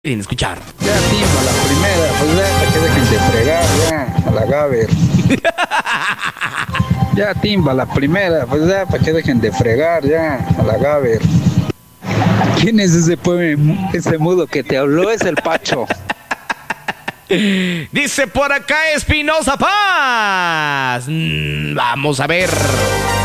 Quieren escuchar. Ya timba la primera, pues ya para que dejen de fregar, ya, a la Gaber. Ya timba la primera, pues ya para que dejen de fregar, ya, a la Gaber. ¿Quién es ese mudo que te habló? Es el Pacho. Dice por acá Espinosa Paz. Vamos a ver.